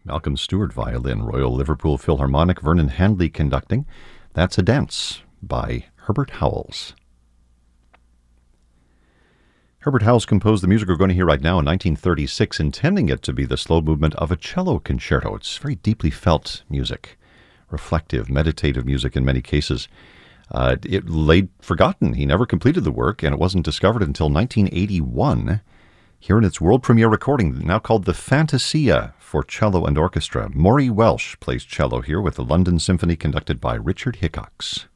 Malcolm Stewart, violin. Royal Liverpool Philharmonic, Vernon Handley conducting. That's A Dance by Herbert Howells. Herbert Howells composed the music we're going to hear right now in 1936, intending it to be the slow movement of a cello concerto. It's very deeply felt music, reflective, meditative music in many cases. It lay forgotten. He never completed the work, and it wasn't discovered until 1981. Here in its world premiere recording, now called the Fantasia for Cello and Orchestra. Maury Welsh plays cello here with the London Symphony conducted by Richard Hickox.